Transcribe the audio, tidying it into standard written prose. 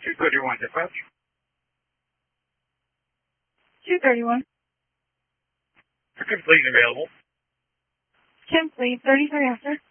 231 dispatch. 231. Complete available. Complete. 33 after.